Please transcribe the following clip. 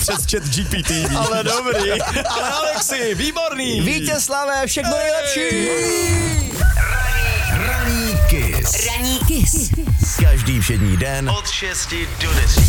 přes chat GPT. Ale dobrý. Ale Alexi, výborný. Vítězslavé, všechno nejlepší. Ranní Kiss. Ranní Kiss. Každý všední den Od 6 do 10.